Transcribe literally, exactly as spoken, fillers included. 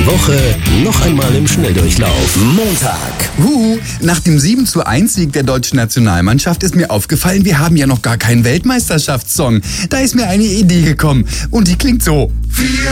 Woche noch einmal im Schnelldurchlauf. Montag. Huhu, nach dem sieben zu eins Sieg der deutschen Nationalmannschaft ist mir aufgefallen, wir haben ja noch gar keinen Weltmeisterschaftssong. Da ist mir eine Idee gekommen und die klingt so.